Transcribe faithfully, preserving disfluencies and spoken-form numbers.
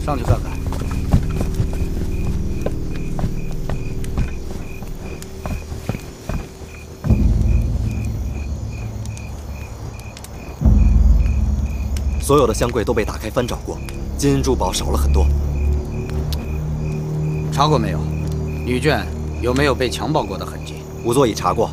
上去看看。 所有的箱柜都被打开翻找过，金银珠宝少了很多。 查过没有？女眷有没有被强暴过的痕迹？ 仵作已查过，